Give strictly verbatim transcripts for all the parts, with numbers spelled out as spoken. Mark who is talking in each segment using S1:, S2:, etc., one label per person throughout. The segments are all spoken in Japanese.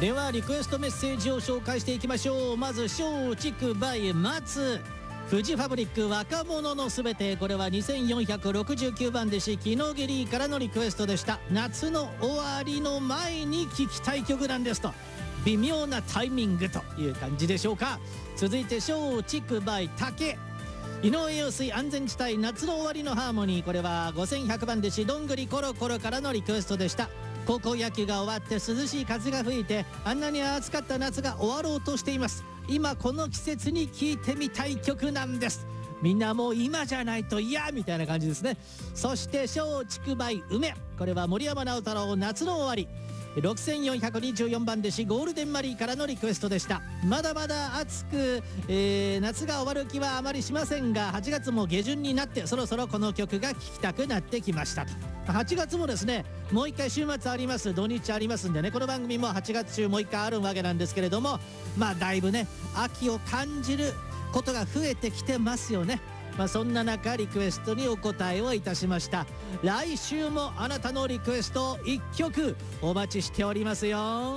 S1: ではリクエストメッセージを紹介していきましょう。まず松竹 by 松フジファブリック若者のすべて、これはにせんよんひゃくろくじゅうきゅうばん弟子キノゲリーからのリクエストでした。夏の終わりの前に聴きたい曲なんですと、微妙なタイミングという感じでしょうか。続いて松竹 by 竹井上陽水安全地帯夏の終わりのハーモニー、これはごせんひゃくばん弟子どんぐりコロコロからのリクエストでした。高校野球が終わって涼しい風が吹いて、あんなに暑かった夏が終わろうとしています。今この季節に聴いてみたい曲なんです。みんなもう今じゃないと嫌みたいな感じですね。そして松竹 by 梅、これは森山直太朗夏の終わりろくせんよんひゃくにじゅうよんばん弟子ゴールデンマリーからのリクエストでした。まだまだ暑く、えー、夏が終わる気はあまりしませんが、はちがつも下旬になってそろそろこの曲が聴きたくなってきましたと。はちがつもですね、もう一回週末あります、土日ありますんでね、この番組もはちがつ中もう一回あるわけなんですけれども、まあだいぶね秋を感じることが増えてきてますよね。まあそんな中リクエストにお答えをいたしました。来週もあなたのリクエストいっきょくお待ちしておりますよ。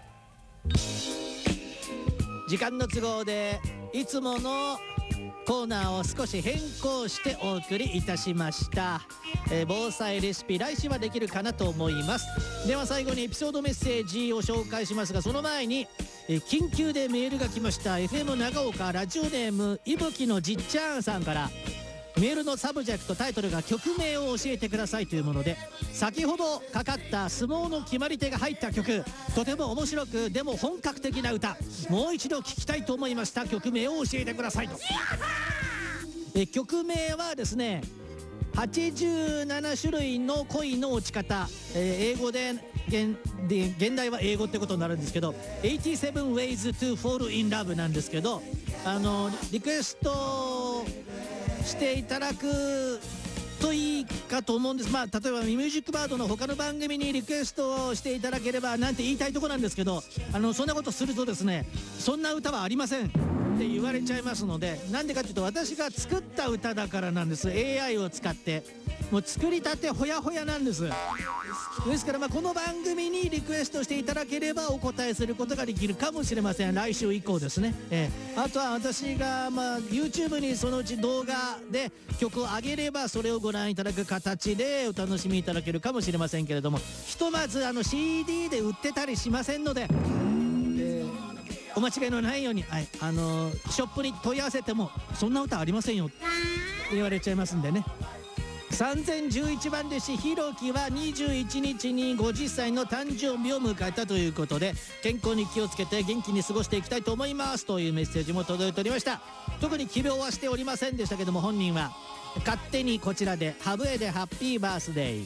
S1: 時間の都合でいつものコーナーを少し変更してお送りいたしました、えー、防災レシピ来週はできるかなと思います。では最後にエピソードメッセージを紹介しますが、その前にえー、緊急でメールが来ました。 エフエム 長岡ラジオネームいぶきのじっちゃんさんから、メールのサブジェクトタイトルが曲名を教えてくださいというもので、先ほどかかった相撲の決まり手が入った曲、とても面白くでも本格的な歌、もう一度聴きたいと思いました。曲名を教えてくださいと。え曲名はですね、はちじゅうななしゅるいの恋の落ち方、えー、英語で 現, で現代は英語ってことになるんですけど、はちじゅうなな ways to fall in love なんですけど、あのリクエストしていただくといいかと思うんです。まあ例えばミュージックバードの他の番組にリクエストをしていただければなんて言いたいとこなんですけど、あのそんなことするとですね、そんな歌はありませんって言われちゃいますので、なんでかというと私が作った歌だからなんです。 エーアイ を使ってもう作りたてほやほやなんです。ですからまあこの番組にリクエストしていただければお答えすることができるかもしれません。来週以降ですね、えー、あとは私がまあ YouTube にそのうち動画で曲を上げればそれをご覧いただく形でお楽しみいただけるかもしれませんけれども、ひとまずあの シーディー で売ってたりしませんので、えーお間違いのないように、はい、あのー、ショップに問い合わせてもそんな歌ありませんよって言われちゃいますんでね。さんぜんじゅういちばん弟子ひろきはにじゅういちにちにごじゅっさいの誕生日を迎えたということで、健康に気をつけて元気に過ごしていきたいと思いますというメッセージも届いておりました。特に奇病はしておりませんでしたけども、本人は勝手にこちらでハブエでハッピーバースデー、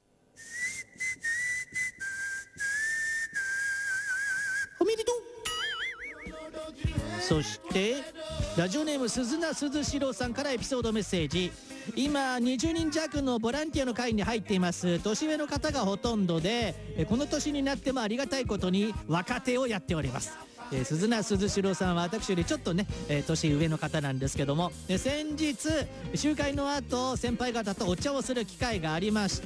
S1: おめでとう。そしてラジオネーム鈴名鈴代さんからエピソードメッセージ。今にじゅうにんじゃくのボランティアの会に入っています。年上の方がほとんどで、この年になってもありがたいことに若手をやっております。えー、鈴名鈴代さんは私よりちょっとね、えー、年上の方なんですけども、えー、先日集会の後先輩方とお茶をする機会がありまして、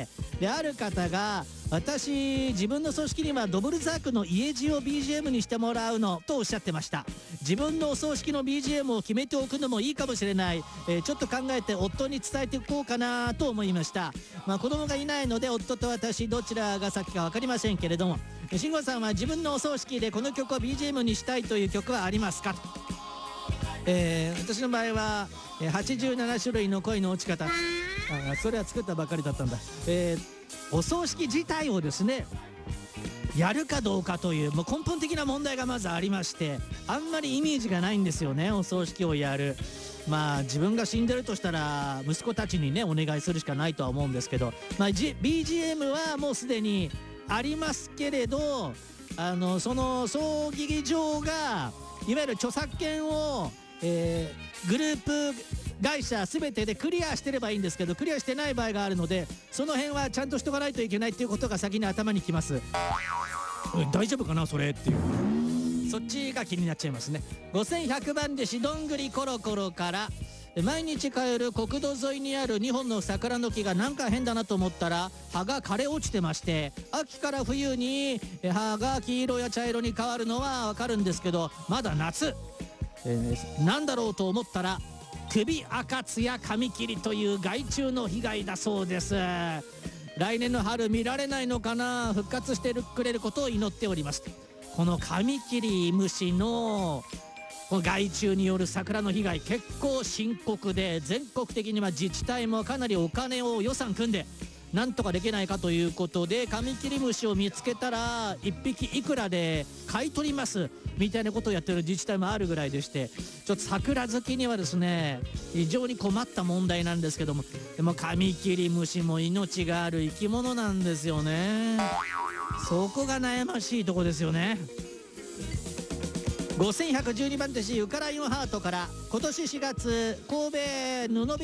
S1: である方が私自分の組織にはドブルザークの家路を ビージーエム にしてもらうのとおっしゃってました。自分のお葬式の ビージーエム を決めておくのもいいかもしれない、えー、ちょっと考えて夫に伝えていこうかなと思いました。まあ子供がいないので夫と私どちらが先か分かりませんけれども、慎吾さんは自分のお葬式でこの曲を ビージーエム にしたいという曲はありますかと。えー、私の場合ははちじゅうななしゅるいの恋の落ち方、あそれは作ったばかりだったんだ。えー、お葬式自体をですねやるかどうかというもう根本的な問題がまずありまして、あんまりイメージがないんですよね、お葬式をやる。まあ自分が死んでるとしたら息子たちにねお願いするしかないとは思うんですけど、まあ、G、ビージーエム はもうすでにありますけれど、あのその葬儀場がいわゆる著作権を、えー、グループ会社全てでクリアしてればいいんですけど、クリアしてない場合があるので、その辺はちゃんとしとかないといけないっていうことが先に頭にきます。大丈夫かなそれっていう、そっちが気になっちゃいますね。ごせんひゃくばん弟子どんぐりコロコロから毎日帰る国道沿いにあるにほんの桜の木がなんか変だなと思ったら葉が枯れ落ちてまして、秋から冬に葉が黄色や茶色に変わるのはわかるんですけど、まだ夏、えー、なんだろうと思ったら首赤ツヤカミキリという害虫の被害だそうです。来年の春見られないのかな、復活してくれることを祈っております。このカミキリムシのこの害虫による桜の被害結構深刻で、全国的には自治体もかなりお金を予算組んでなんとかできないかということで、カミキリムシを見つけたらいっぴきいくらで買い取りますみたいなことをやってる自治体もあるぐらいでして、ちょっと桜好きにはですね非常に困った問題なんですけども、でもカミキリムシも命がある生き物なんですよね。そこが悩ましいとこですよね。ごせんひゃくじゅうにばん手紙ユカラインハートから、今年しがつ神戸布